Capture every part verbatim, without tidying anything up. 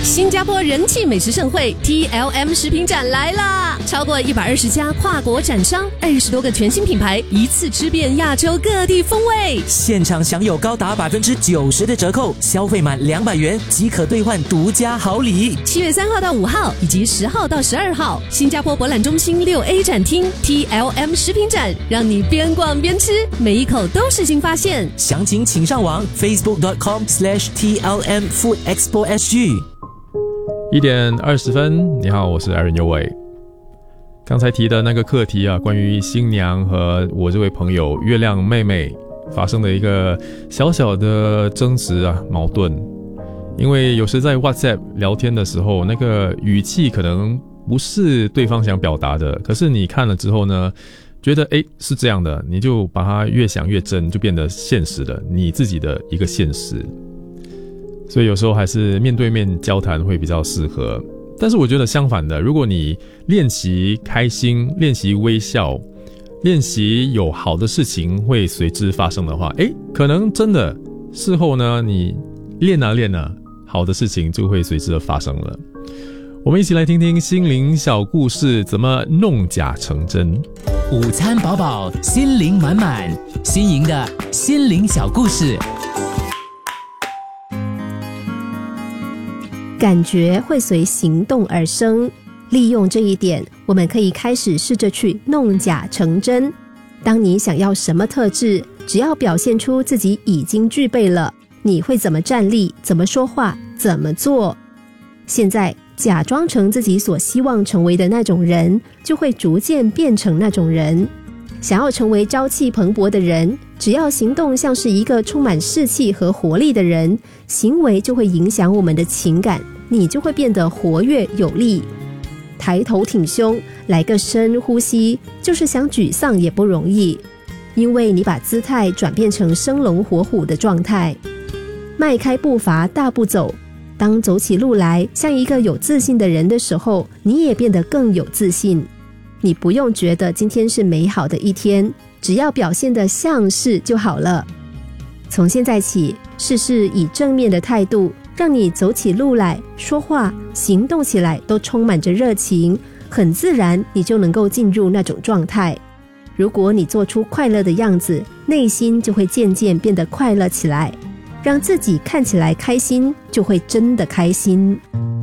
新加坡人气美食盛会 T L M 食品展来啦！超过一百二十家跨国展商，二十多个全新品牌，一次吃遍亚洲各地风味。 现场享有高达百分之九十的折扣，消费满两百元即可兑换独家好礼。 七月三号到五号，以及十号到十二号，新加坡博览中心六 A 展厅 T L M 食品展，让你边逛边吃，每一口都是新发现。 详情请上网 facebook dot com slash T L M Food Expo S G。 一点二十分，你好，我是 Aaron 尤伟。刚才提的那个课题啊，关于新娘和我这位朋友月亮妹妹发生的一个小小的争执啊，矛盾。因为有时在 WhatsApp 聊天的时候，那个语气可能不是对方想表达的，可是你看了之后呢，觉得诶是这样的，你就把它越想越真，就变得现实了，你自己的一个现实。所以有时候还是面对面交谈会比较适合。但是我觉得相反的，如果你练习开心，练习微笑，练习有好的事情会随之发生的话，诶，可能真的事后呢，你练啊练啊，好的事情就会随之而发生了。我们一起来听听心灵小故事怎么弄假成真。 午餐饱饱，心灵满满，新颖的心灵小故事。 感觉会随行动而生，利用这一点，我们可以开始试着去弄假成真。当你想要什么特质，只要表现出自己已经具备了，你会怎么站立，怎么说话，怎么做。现在假装成自己所希望成为的那种人，就会逐渐变成那种人。想要成为朝气蓬勃的人，只要行动像是一个充满士气和活力的人，行为就会影响我们的情感，你就会变得活跃有力。抬头挺胸，来个深呼吸，就是想沮丧也不容易，因为你把姿态转变成生龙活虎的状态。迈开步伐大步走，当走起路来像一个有自信的人的时候，你也变得更有自信。你不用觉得今天是美好的一天，只要表现得像是就好了。从现在起，试试以正面的态度，让你走起路来，说话行动起来都充满着热情，很自然你就能够进入那种状态。如果你做出快乐的样子，内心就会渐渐变得快乐起来，让自己看起来开心，就会真的开心。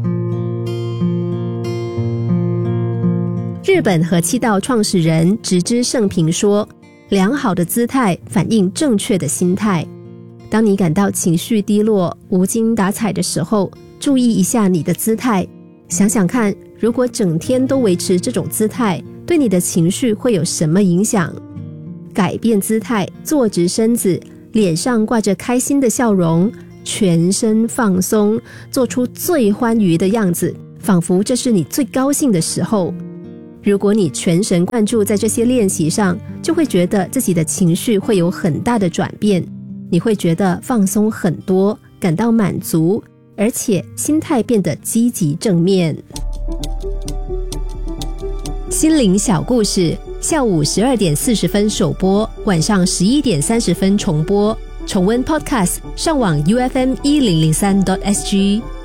日本和气道创始人植芝盛平说，良好的姿态反映正确的心态。当你感到情绪低落、无精打采的时候，注意一下你的姿态，想想看，如果整天都维持这种姿态，对你的情绪会有什么影响？改变姿态，坐直身子，脸上挂着开心的笑容，全身放松，做出最欢愉的样子，仿佛这是你最高兴的时候。如果你全神贯注在这些练习上，就会觉得自己的情绪会有很大的转变，你会觉得放松很多，感到满足，而且心态变得积极正面。心灵小故事，下午十二点四十分首播，晚上十一点三十分重播。重温 Podcast， 上网 U F M 一零零三 点 S G。